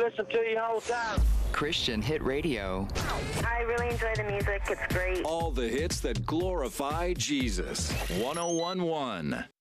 listen to you all the time. Christian Hit Radio. I really enjoy the music. It's great. All the hits that glorify Jesus. 1011.